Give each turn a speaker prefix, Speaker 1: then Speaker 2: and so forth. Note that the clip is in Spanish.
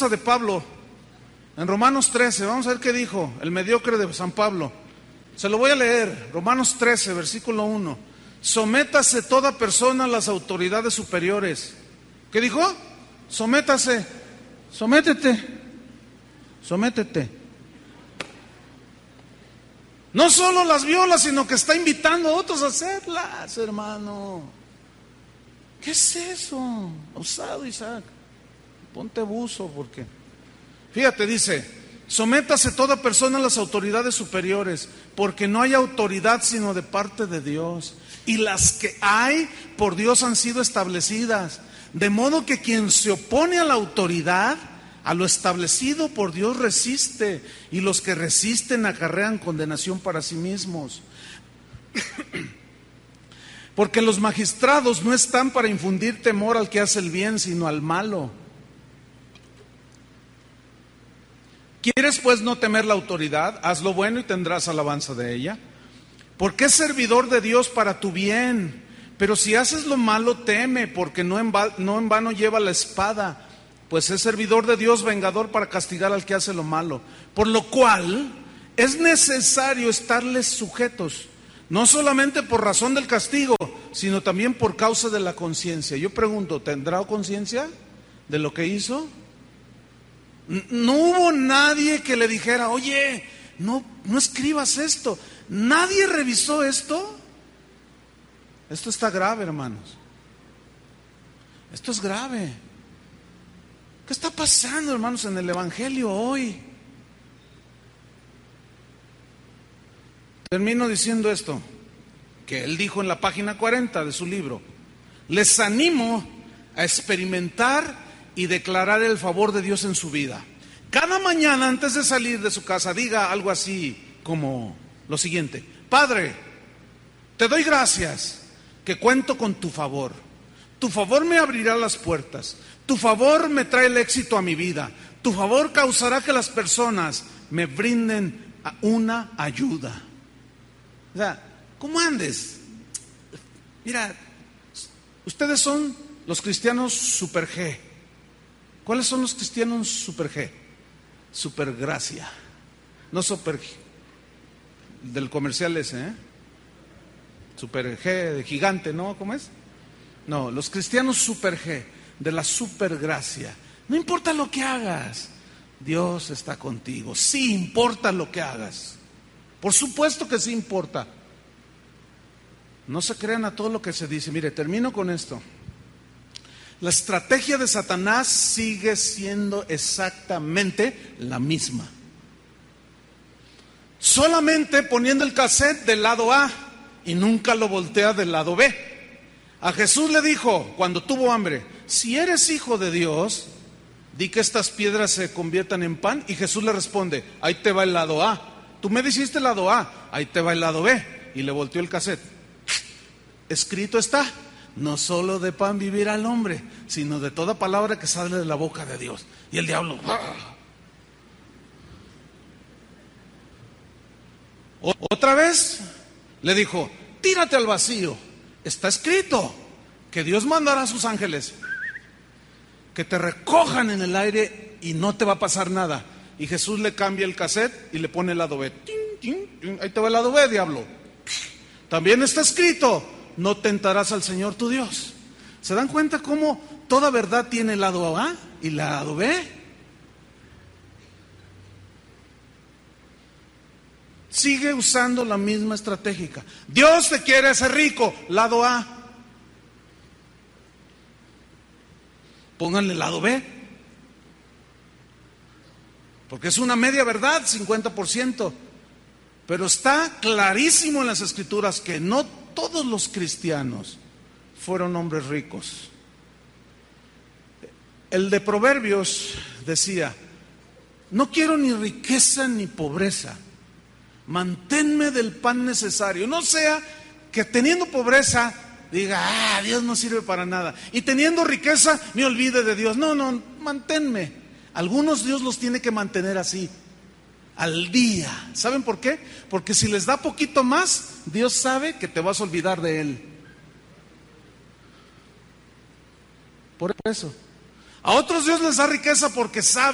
Speaker 1: esposa de Pablo, en Romanos 13, vamos a ver qué dijo el mediocre de San Pablo. Se lo voy a leer, Romanos 13, versículo 1. Sométase toda persona a las autoridades superiores. ¿Qué dijo? Sométase, sométete. No solo las viola, sino que está invitando a otros a hacerlas, hermano. ¿Qué es eso? Osado, Isaac. Ponte buzo, porque... Fíjate, dice, sométase toda persona a las autoridades superiores, porque no hay autoridad sino de parte de Dios. Y las que hay, por Dios han sido establecidas. De modo que quien se opone a la autoridad, a lo establecido por Dios resiste, y los que resisten acarrean condenación para sí mismos. Porque los magistrados no están para infundir temor al que hace el bien, sino al malo. ¿Quieres pues no temer la autoridad? Haz lo bueno y tendrás alabanza de ella. Porque es servidor de Dios para tu bien. Pero si haces lo malo, teme, porque no en vano lleva la espada, pues es servidor de Dios, vengador para castigar al que hace lo malo. Por lo cual es necesario estarles sujetos, no solamente por razón del castigo, sino también por causa de la conciencia. Yo pregunto, ¿tendrá conciencia de lo que hizo? No hubo nadie que le dijera, oye, no escribas esto. Nadie revisó esto. Esto está grave, hermanos. Esto es grave. ¿Qué está pasando, hermanos, en el Evangelio hoy? Termino diciendo esto, que él dijo en la página 40 de su libro. Les animo a experimentar y declarar el favor de Dios en su vida. Cada mañana antes de salir de su casa diga algo así como lo siguiente: Padre, te doy gracias que cuento con tu favor. Tu favor me abrirá las puertas. Tu favor me trae el éxito a mi vida. Tu favor causará que las personas me brinden una ayuda. O sea, ¿cómo andes? Mira, ustedes son los cristianos super G. ¿Cuáles son los cristianos super G? Super gracia. No super G, del comercial ese, Super G de gigante, ¿no? ¿Cómo es? No, los cristianos super G, de la super gracia. No importa lo que hagas, Dios está contigo. Sí importa lo que hagas. Por supuesto que sí importa. No se crean a todo lo que se dice. Mire, termino con esto. La estrategia de Satanás sigue siendo exactamente la misma. Solamente poniendo el cassette del lado A y nunca lo voltea del lado B. A Jesús le dijo cuando tuvo hambre: si eres hijo de Dios, di que estas piedras se conviertan en pan. Y Jesús le responde: ahí te va el lado A. Tú me dijiste el lado A, ahí te va el lado B. Y le volteó el cassette. Escrito está: no solo de pan vivirá el hombre, sino de toda palabra que sale de la boca de Dios. Y el diablo, otra vez le dijo: tírate al vacío. Está escrito que Dios mandará a sus ángeles que te recojan en el aire y no te va a pasar nada. Y Jesús le cambia el cassette y le pone el lado B. Ahí te va el lado B, diablo. También está escrito: no tentarás al Señor tu Dios. ¿Se dan cuenta cómo toda verdad tiene el lado A y el lado B? Sigue usando la misma estrategia. Dios te quiere hacer rico, lado A. Pónganle el lado B. Porque es una media verdad, 50%. Pero está clarísimo en las Escrituras que no todos los cristianos fueron hombres ricos. El de Proverbios decía: no quiero ni riqueza ni pobreza, manténme del pan necesario. No sea que teniendo pobreza diga: Dios no sirve para nada, y teniendo riqueza me olvide de Dios. No, manténme. Algunos Dios los tiene que mantener así, al día. ¿Saben por qué? Porque si les da poquito más, Dios sabe que te vas a olvidar de Él. Por eso. A otros Dios les da riqueza porque sabe